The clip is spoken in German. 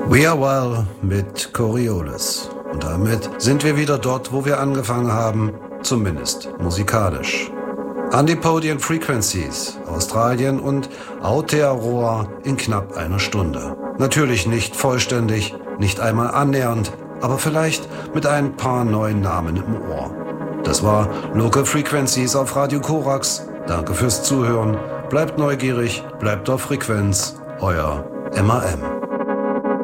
We Are Well mit Coriolis. Und damit sind wir wieder dort, wo wir angefangen haben, zumindest musikalisch. Antipodian Frequencies, Australien und Aotearoa in knapp einer Stunde. Natürlich nicht vollständig, nicht einmal annähernd, aber vielleicht mit ein paar neuen Namen im Ohr. Das war Local Frequencies auf Radio Korax. Danke fürs Zuhören. Bleibt neugierig, bleibt auf Frequenz. Euer MAM.